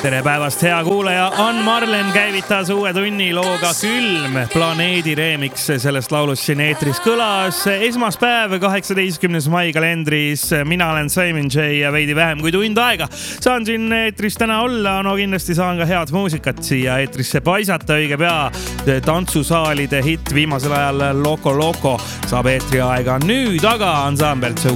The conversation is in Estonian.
Tere päevast, hea kuulaja! Ann Marlen käivitas uue tunni looga Külm Planeedi remix. Sellest laulust siin eetris kõlas esmaspäev 18. mai kalendris. Mina olen Simon J ja veidi vähem kui tund aega saan siin eetris täna olla. No kindlasti saan ka head muusikat siia eetrisse paisata õige pea. Tantsusaalide hitt viimasel ajal Loco Loco saab eetri aega nüüd, aga ansambel